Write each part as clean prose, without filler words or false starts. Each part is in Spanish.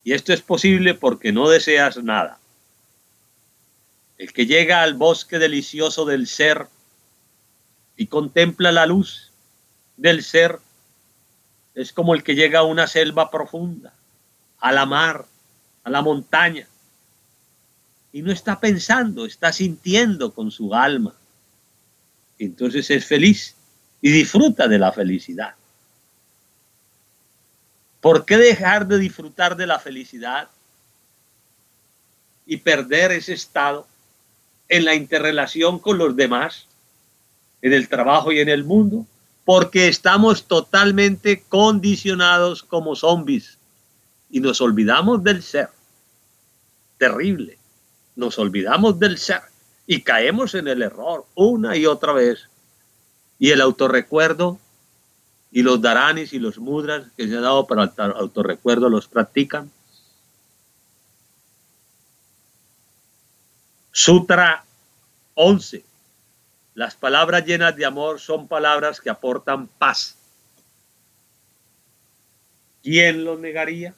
Y esto es posible porque no deseas nada. El que llega al bosque delicioso del ser y contempla la luz del ser es como el que llega a una selva profunda, a la mar, a la montaña, y no está pensando, está sintiendo con su alma. Entonces es feliz y disfruta de la felicidad. ¿Por qué dejar de disfrutar de la felicidad y perder ese estado en la interrelación con los demás, en el trabajo y en el mundo? Porque estamos totalmente condicionados como zombies y nos olvidamos del ser. Terrible. Nos olvidamos del ser y caemos en el error una y otra vez. Y el autorrecuerdo y los dharanis y los mudras que se han dado para el autorrecuerdo los practican. Sutra 11. Las palabras llenas de amor son palabras que aportan paz. ¿Quién lo negaría?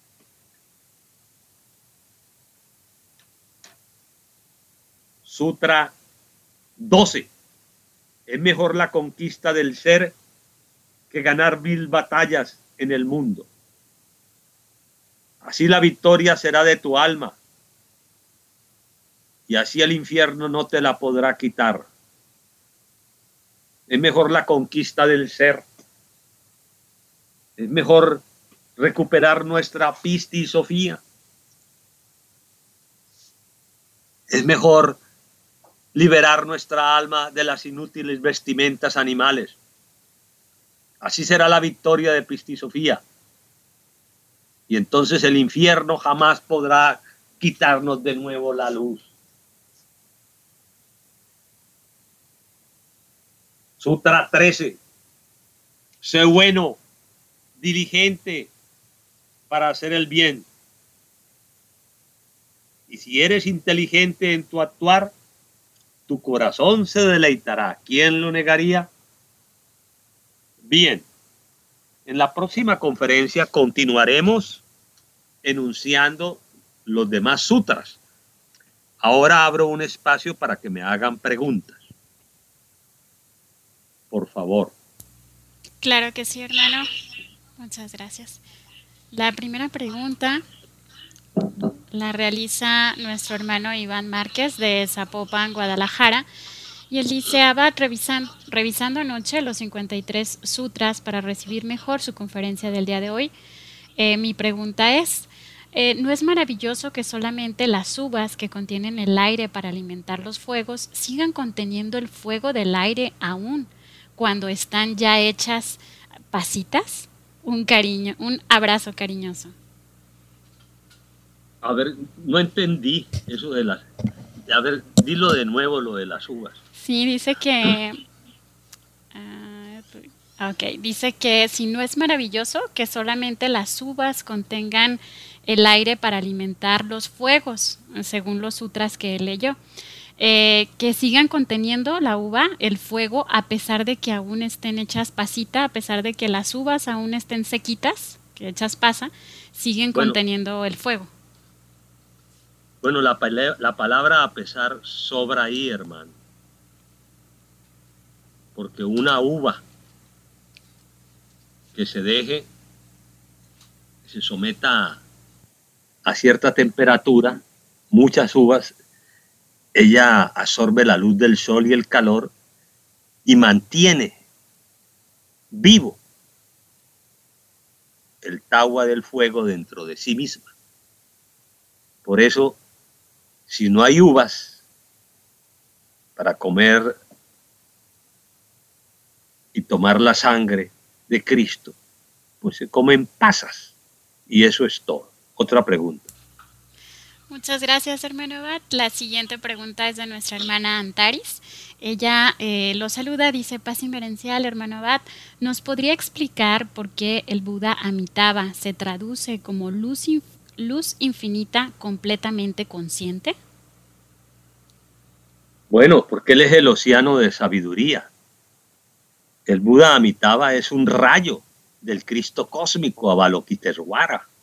Sutra 12. Es mejor la conquista del ser que ganar 1000 batallas en el mundo. Así la victoria será de tu alma y así el infierno no te la podrá quitar. Es mejor la conquista del ser. Es mejor recuperar nuestra pistisofía. Es mejor liberar nuestra alma de las inútiles vestimentas animales. Así será la victoria de pistisofía. Y entonces el infierno jamás podrá quitarnos de nuevo la luz. Sutra 13. Sé bueno, diligente para hacer el bien. Y si eres inteligente en tu actuar, tu corazón se deleitará. ¿Quién lo negaría? Bien, en la próxima conferencia continuaremos enunciando los demás sutras. Ahora abro un espacio para que me hagan preguntas. Por favor. Claro que sí, hermano. Muchas gracias. La primera pregunta la realiza nuestro hermano Iván Márquez de Zapopan, Guadalajara. Y él dice, Abad, revisando anoche los 53 sutras para recibir mejor su conferencia del día de hoy, mi pregunta es, ¿no es maravilloso que solamente las uvas que contienen el aire para alimentar los fuegos sigan conteniendo el fuego del aire aún cuando están ya hechas pasitas? Un abrazo cariñoso. A ver, no entendí eso de las... A ver, dilo de nuevo lo de las uvas. Sí, dice que... dice que si no es maravilloso que solamente las uvas contengan el aire para alimentar los fuegos, según los sutras que él leyó. Que sigan conteniendo la uva, el fuego, a pesar de que aún estén hechas pasita, a pesar de que las uvas aún estén sequitas, que hechas pasa, siguen conteniendo el fuego. Bueno, la palabra a pesar sobra ahí, hermano. Porque una uva que se deje, que se someta a cierta temperatura, muchas uvas, ella absorbe la luz del sol y el calor y mantiene vivo el tagua del fuego dentro de sí misma. Por eso, si no hay uvas para comer y tomar la sangre de Cristo, pues se comen pasas y eso es todo. Otra pregunta. Muchas gracias, hermano Abad. La siguiente pregunta es de nuestra hermana Antaris. Ella lo saluda, dice, paz inverencial, hermano Abad. ¿Nos podría explicar por qué el Buda Amitabha se traduce como luz infinita completamente consciente? Bueno, porque él es el océano de sabiduría. El Buda Amitabha es un rayo del Cristo cósmico Avalokitesvara.